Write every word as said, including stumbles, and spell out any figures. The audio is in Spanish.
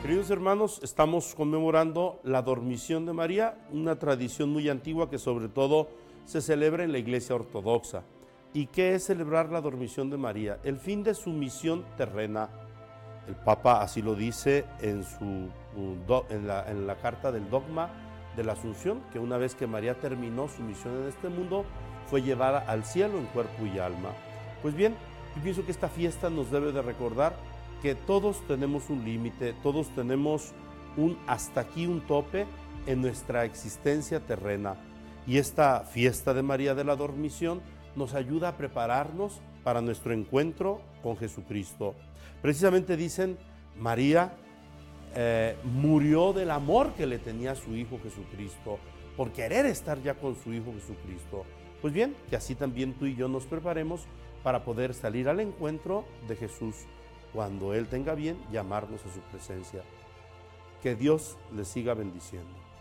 Queridos hermanos, estamos conmemorando la dormición de María, una tradición muy antigua que sobre todo se celebra en la Iglesia Ortodoxa. ¿Y qué es celebrar la dormición de María? El fin de su misión terrena. El Papa así lo dice en, su, en, la, en la carta del dogma de la Asunción, que una vez que María terminó su misión en este mundo, fue llevada al cielo en cuerpo y alma. Pues bien, yo pienso que esta fiesta nos debe de recordar que todos tenemos un límite, todos tenemos un hasta aquí, un tope en nuestra existencia terrena. Y esta fiesta de María de la Dormición nos ayuda a prepararnos para nuestro encuentro con Jesucristo. Precisamente dicen, María eh, murió del amor que le tenía a su Hijo Jesucristo, por querer estar ya con su Hijo Jesucristo. Pues bien, que así también tú y yo nos preparemos para poder salir al encuentro de Jesús, cuando Él tenga bien llamarnos a su presencia. Que Dios les siga bendiciendo.